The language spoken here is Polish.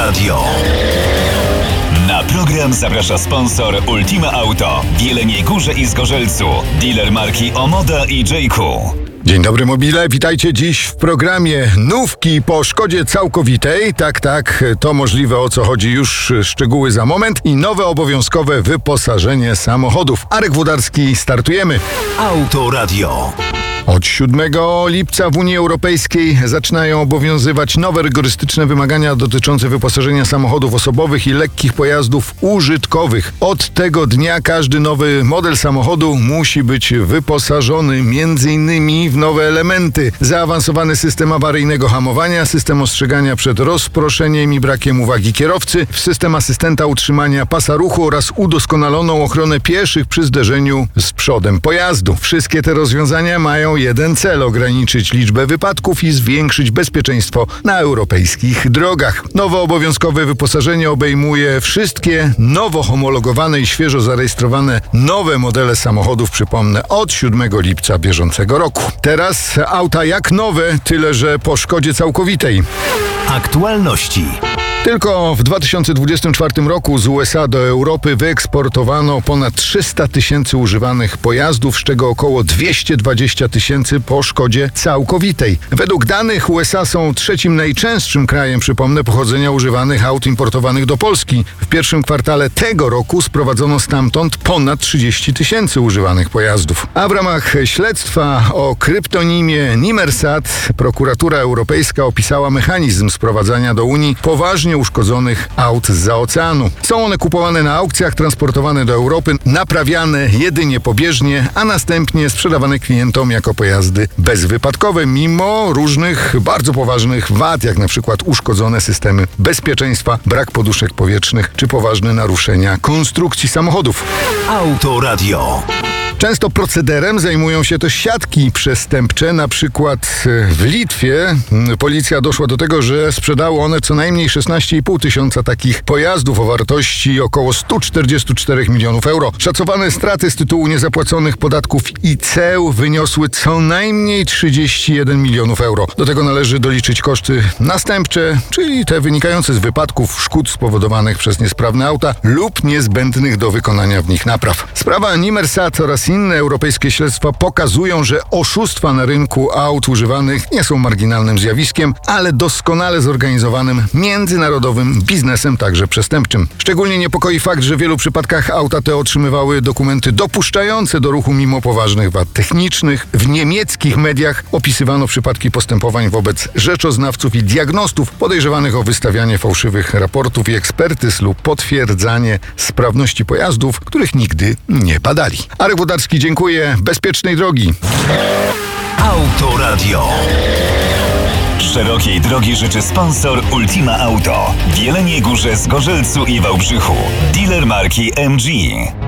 Autoradio. Na program zaprasza sponsor Ultima Auto w Jeleniej Górze i Zgorzelcu. Dealer marki Omoda i Jayku. Dzień dobry mobile, witajcie dziś w programie Nówki po szkodzie całkowitej. Tak, to możliwe, o co chodzi, już szczegóły za moment. I nowe obowiązkowe wyposażenie samochodów. Arek Włodarski, startujemy. Autoradio. Od 7 lipca w Unii Europejskiej zaczynają obowiązywać nowe rygorystyczne wymagania dotyczące wyposażenia samochodów osobowych i lekkich pojazdów użytkowych. Od tego dnia każdy nowy model samochodu musi być wyposażony m.in. w nowe elementy: zaawansowany system awaryjnego hamowania, system ostrzegania przed rozproszeniem i brakiem uwagi kierowcy, w system asystenta utrzymania pasa ruchu oraz udoskonaloną ochronę pieszych przy zderzeniu z przodem pojazdu. Wszystkie te rozwiązania mają jeden cel: ograniczyć liczbę wypadków i zwiększyć bezpieczeństwo na europejskich drogach. Nowe obowiązkowe wyposażenie obejmuje wszystkie nowo homologowane i świeżo zarejestrowane nowe modele samochodów, przypomnę, od 7 lipca bieżącego roku. Teraz auta jak nowe, tyle że po szkodzie całkowitej. Aktualności. Tylko w 2024 roku z USA do Europy wyeksportowano ponad 300 tysięcy używanych pojazdów, z czego około 220 tysięcy po szkodzie całkowitej. Według danych USA są trzecim najczęstszym krajem, przypomnę, pochodzenia używanych aut importowanych do Polski. W pierwszym kwartale tego roku sprowadzono stamtąd ponad 30 tysięcy używanych pojazdów. A w ramach śledztwa o kryptonimie Nimersat prokuratura europejska opisała mechanizm sprowadzania do Unii poważnie uszkodzonych aut zza oceanu. Są one kupowane na aukcjach, transportowane do Europy, naprawiane jedynie pobieżnie, a następnie sprzedawane klientom jako pojazdy bezwypadkowe, mimo różnych bardzo poważnych wad, jak na przykład uszkodzone systemy bezpieczeństwa, brak poduszek powietrznych czy poważne naruszenia konstrukcji samochodów. Autoradio. Często procederem zajmują się też siatki przestępcze. Na przykład w Litwie policja doszła do tego, że sprzedało one co najmniej 16,5 tysiąca takich pojazdów o wartości około 144 milionów euro. Szacowane straty z tytułu niezapłaconych podatków i ceł wyniosły co najmniej 31 milionów euro. Do tego należy doliczyć koszty następcze, czyli te wynikające z wypadków, szkód spowodowanych przez niesprawne auta lub niezbędnych do wykonania w nich napraw. Sprawa Nimersat oraz inne europejskie śledztwa pokazują, że oszustwa na rynku aut używanych nie są marginalnym zjawiskiem, ale doskonale zorganizowanym międzynarodowym biznesem, także przestępczym. Szczególnie niepokoi fakt, że w wielu przypadkach auta te otrzymywały dokumenty dopuszczające do ruchu mimo poważnych wad technicznych. W niemieckich mediach opisywano przypadki postępowań wobec rzeczoznawców i diagnostów podejrzewanych o wystawianie fałszywych raportów i ekspertyz lub potwierdzanie sprawności pojazdów, których nigdy nie badali. Arek Włodarski, dziękuję. Bezpiecznej drogi. Autoradio. Szerokiej drogi życzy sponsor Ultima Auto w Jeleniej Górze, Zgorzelcu i Wałbrzychu. Dealer marki MG.